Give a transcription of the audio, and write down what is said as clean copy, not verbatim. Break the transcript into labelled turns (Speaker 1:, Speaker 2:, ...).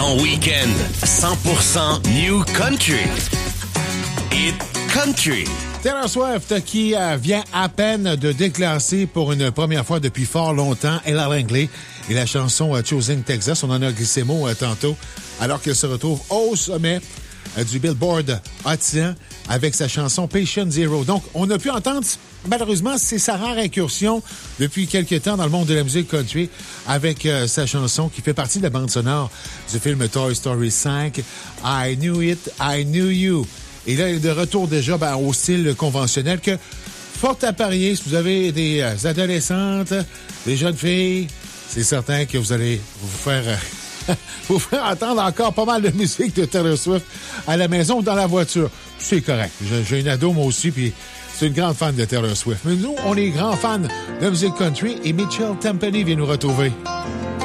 Speaker 1: Ton week-end 100% New Country. Hit Country.
Speaker 2: Taylor Swift qui vient à peine de déclasser pour une première fois depuis fort longtemps Ella Langley et la chanson Choosing Texas. On en a glissé mot tantôt alors qu'elle se retrouve au sommet du Billboard Hot 100 avec sa chanson Patient Zero. Donc, on a pu entendre, malheureusement, c'est sa rare incursion depuis quelques temps dans le monde de la musique country avec sa chanson qui fait partie de la bande sonore du film Toy Story 5, I Knew It, I Knew You. Et là, il est de retour déjà au style conventionnel que, fort à parier, si vous avez des adolescentes, des jeunes filles, c'est certain que vous allez vous faire entendre encore pas mal de musique de Taylor Swift à la maison ou dans la voiture. C'est correct. J'ai une ado, moi aussi, puis c'est une grande fan de Taylor Swift. Mais nous, on est grands fans de musique country et Mitchell Tempany vient nous retrouver.